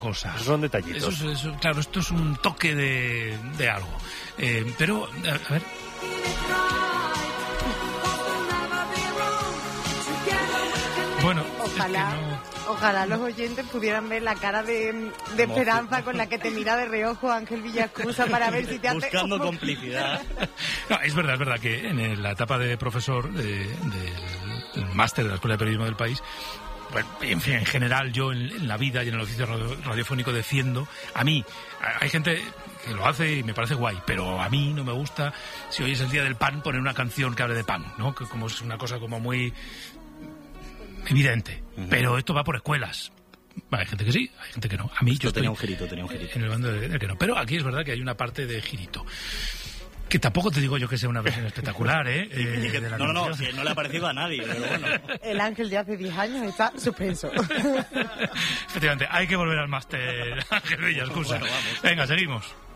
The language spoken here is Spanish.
cosas. Esos son detallitos. Claro, esto es un toque de algo. Pero, a ver... Bueno, ojalá los oyentes pudieran ver la cara de esperanza con la que te mira de reojo Ángel Villascusa para ver si te hace... Buscando complicidad. No, es verdad que en la etapa de profesor del máster de la Escuela de Periodismo del País, bueno, en fin, en general yo en la vida y en el oficio radiofónico defiendo, a mí, hay gente que lo hace y me parece guay, pero a mí no me gusta, si hoy es el día del pan, poner una canción que hable de pan, ¿no? Que como es una cosa como muy evidente, pero esto va por escuelas. Hay gente que sí, hay gente que no. A mí esto yo estoy tenía un girito. en el bando del que no. Pero aquí es verdad que hay una parte de girito. Que tampoco te digo yo que sea una versión espectacular, No, si no le ha parecido a nadie, pero bueno. El Ángel de hace 10 años está suspenso. Efectivamente, hay que volver al máster Ángel Villascusa. Bueno, vamos. Venga, seguimos.